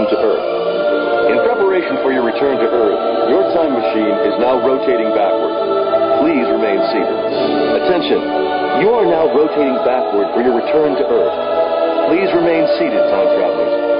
return to Earth. In preparation for your return to Earth, your time machine is now rotating backward. Please remain seated. Attention, you are now rotating backward for your return to Earth. Please remain seated, time travelers.